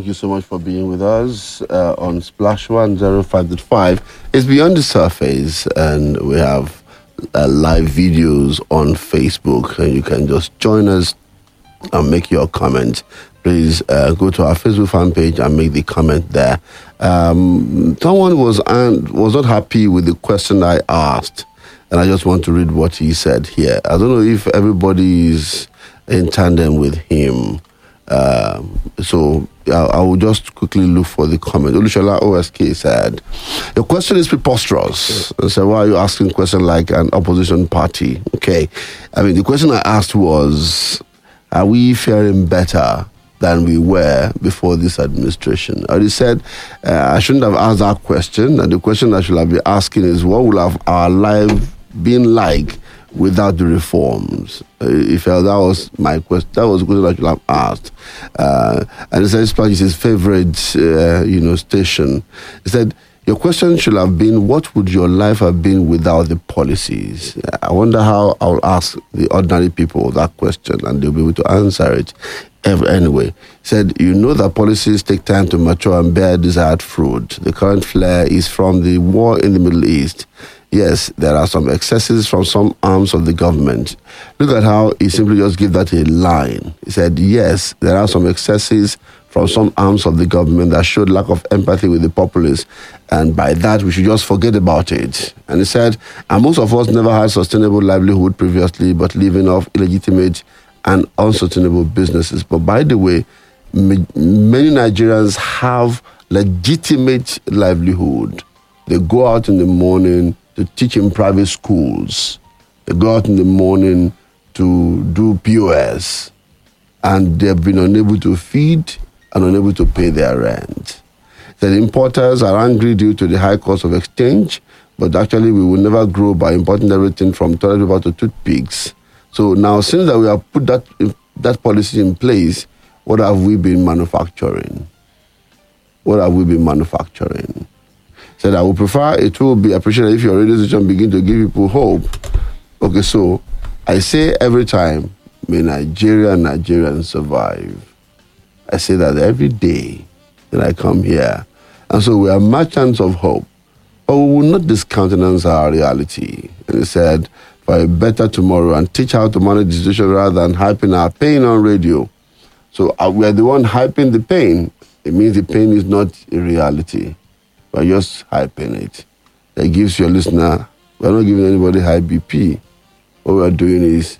you so much for being with us on Splash 105.5. It's Beyond the Surface, and we have live videos on Facebook, and you can just join us and make your comment. Please go to our Facebook fan page and make the comment there. Someone was not happy with the question I asked, and I just want to read what he said here. I don't know if everybody is in tandem with him. So I will just quickly look for the comment. Olushola OSK said, your question is preposterous. I said, why are you asking a question like an opposition party? Okay. I mean, the question I asked was, are we faring better than we were before this administration? I already said I shouldn't have asked that question. And the question I should have been asking is, what would have our life been like without the reforms? He felt that was my question. That was the question I should have asked. And he said, Splash is his favorite, station. He said, your question should have been, what would your life have been without the policies? I wonder how I'll ask the ordinary people that question, and they'll be able to answer it. Anyway, he said, you know that policies take time to mature and bear desired fruit. The current flare is from the war in the Middle East. Yes, there are some excesses from some arms of the government. Look at how he simply just gave that a line. He said, yes, there are some excesses from some arms of the government that showed lack of empathy with the populace. And by that, we should just forget about it. And he said, and most of us never had sustainable livelihood previously, but living off illegitimate and unsustainable businesses. But by the way, many Nigerians have legitimate livelihood. They go out in the morning to teach in private schools. They go out in the morning to do POS, and they've been unable to feed and unable to pay their rent. The importers are angry due to the high cost of exchange, but actually we will never grow by importing everything from toilet paper to toothpicks. So now, since that we have put that policy in place, what have we been manufacturing? What have we been manufacturing? Said, I would prefer it will be appreciated if your radio station begin to give people hope. Okay, so I say every time, may Nigerians survive. I say that every day that I come here. And so we are merchants of hope, but we will not discountenance our reality. And he said, for a better tomorrow, and teach how to manage the situation rather than hyping our pain on radio. So we are the one hyping the pain. It means the pain is not a reality. We're just hyping it. That gives your listener, we're not giving anybody high BP. What we're doing is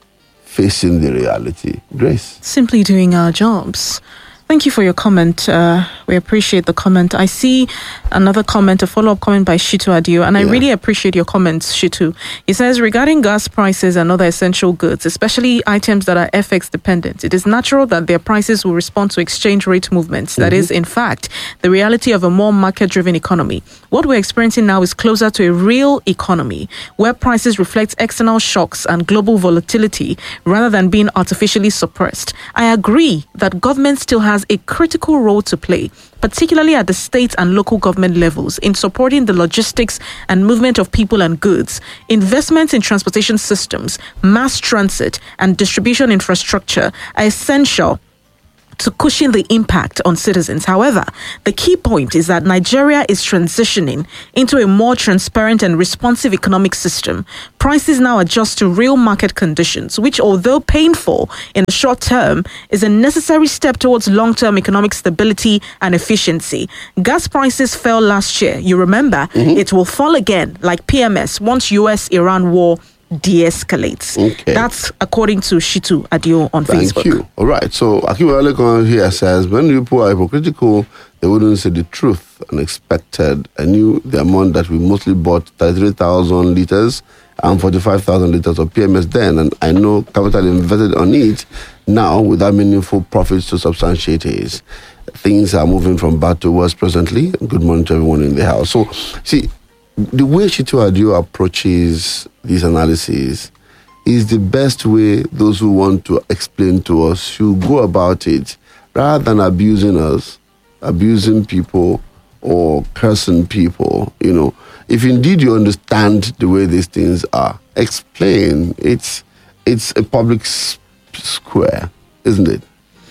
facing the reality. Grace. Simply doing our jobs. Thank you for your comment. We appreciate the comment. I see another comment, a follow-up comment by Shitu Adio, and I really appreciate your comments, Shitu. He says, regarding gas prices and other essential goods, especially items that are FX dependent, it is natural that their prices will respond to exchange rate movements. That is, in fact, the reality of a more market-driven economy. What we're experiencing now is closer to a real economy, where prices reflect external shocks and global volatility rather than being artificially suppressed. I agree that government still has a critical role to play, particularly at the state and local government levels, in supporting the logistics and movement of people and goods. Investments in transportation systems, mass transit, and distribution infrastructure are essential to cushion the impact on citizens. However, the key point is that Nigeria is transitioning into a more transparent and responsive economic system. Prices now adjust to real market conditions, which, although painful in the short term, is a necessary step towards long-term economic stability and efficiency. Gas prices fell last year. You remember, it will fall again, like PMS, once US-Iran war de-escalates. Okay. That's according to Shitu Adio on Facebook. Thank you. All right. So Akim Olekon here says, when people are hypocritical, they wouldn't say the truth unexpected. I knew the amount that we mostly bought 33,000 litres and 45,000 litres of PMS then, and I know capital invested on it now without meaningful profits to substantiate it. Things are moving from bad to worse presently. Good morning to everyone in the house. So, see, the way Shitu Adio approaches this analysis is the best way those who want to explain to us should go about it, rather than abusing us, abusing people, or cursing people. You know, if indeed you understand the way these things are, explain. It's a public square, isn't it?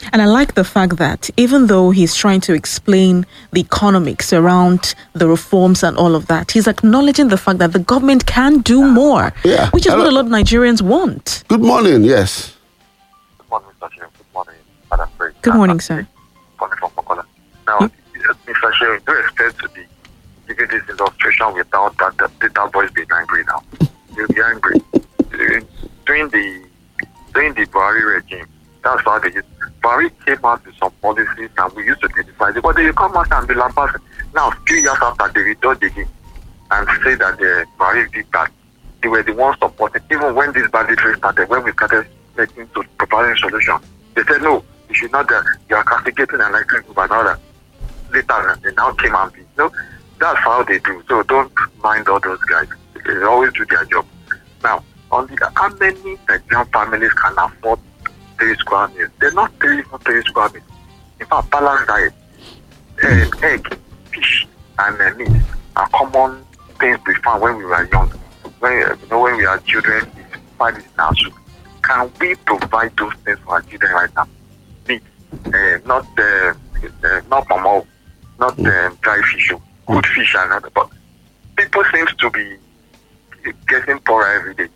And I like the fact that even though he's trying to explain the economics around the reforms and all of that, he's acknowledging the fact that the government can do more, which is what a lot of Nigerians want. Good morning, yes. Good morning, Mr. Chair. Good morning, Madam President. Good morning, sir. Now, Mr. Chair, do expect to be giving this illustration without that the data boys being angry now. You'll be angry. During the Buhari regime, that's how they used. Buhari came out with some policies and we used to criticize it, but they come out and be lambasted. Now, a few years after, they returned again and say that Buhari did that. They were the ones supporting, even when this banditry started, when we started making to providing solutions. They said, no, you should not, you are castigating an electric group and all that. Later, they now came and be. No, that's how they do. So don't mind all those guys. They always do their job. Now, on the how many Nigerian families can afford 3 square meals? They're not 3 square meals. In fact, balanced diet, egg, fish, and meat are common things we found when we were young. When we are children, we find it in our soup. Can we provide those things for our children right now? Meat, not mamo, not dry fish, good fish and other. But people seem to be getting poorer every day.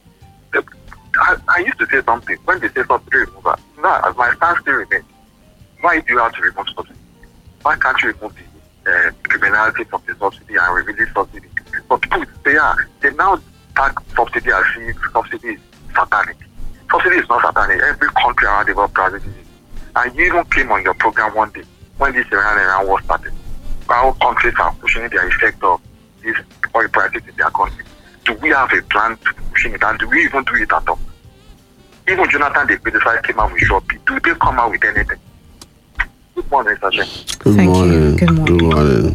I used to say something when they say subsidy removal. Now, as my stance still remains, why do you have to remove subsidy? Why can't you remove the criminality from the subsidy and reveal subsidy? But people, they now tag subsidy as if subsidy is satanic. Subsidy is not satanic. Every country around the world practices it. And you even came on your program one day when this Iran war started. How countries are pushing the effect of this oil prices in their country. Do we have a plan to pushing it, and do we even do it at all? Even Jonathan, they criticized, came out with Shopee. Do they come out with anything? Good morning, Sasha. Good morning.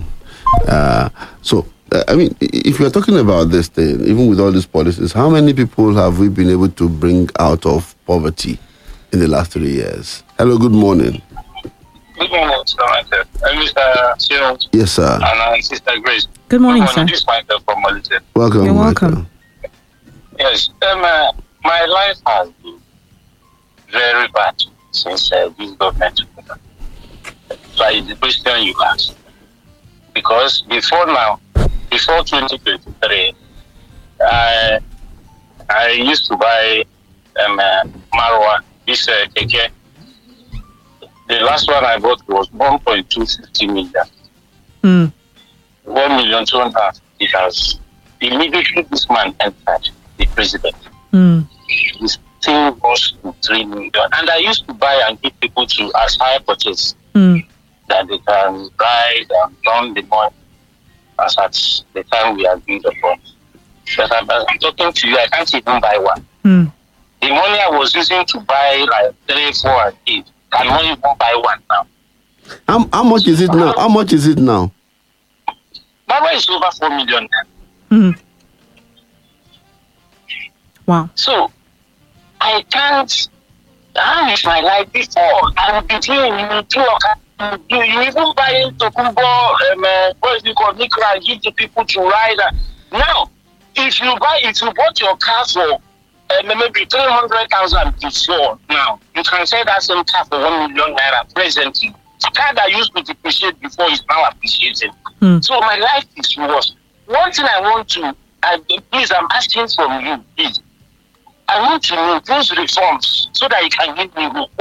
I mean, if you're talking about this thing, even with all these policies, how many people have we been able to bring out of poverty in the last 3 years? Hello, good morning. Good morning, Mr. Mr. Cyril. Yes, sir. And Sister Grace. Good morning, sir. This is Michael from Molite. Welcome. You're welcome. Yes, my life has been very bad since this government. So it's the question you asked. Because before 2023, I used to buy Marwa, this keke. The last one I bought was 1.250 million. 1,200,000. It has immediately this man entered the president. This thing goes to 3 million. And I used to buy and give people to as high purchase that they can buy and run the money as at the time we agreed upon. But I'm talking to you, I can't even buy one. The money I was using to buy like 3, 4, and 8, can not even buy one now. How much is it now? How much is it now? Baba is over 4 million now. Wow. So I can't. How is my life before? I would be doing you even buy Tokumbo, what is it called, Nikra, and give the people to ride. Now, if you bought your car for maybe 300,000 before, now you can say that same car for 1 million naira presently. The car that used to depreciate before is now appreciating. So my life is worse. One thing I want to, please, I'm asking from you, please. I want to know those reforms so that you can give me hope.